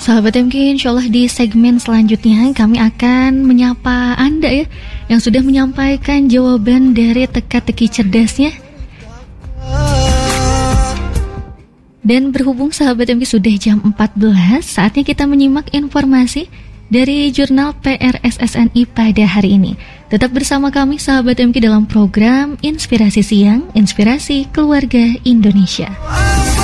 Sahabat MK, insyaallah di segmen selanjutnya kami akan menyapa Anda ya, yang sudah menyampaikan jawaban dari teka-teki cerdasnya. Dan berhubung sahabat MK sudah jam 14, saatnya kita menyimak informasi dari jurnal PRSSNI pada hari ini. Tetap bersama kami sahabat MK dalam program Inspirasi Siang, Inspirasi Keluarga Indonesia.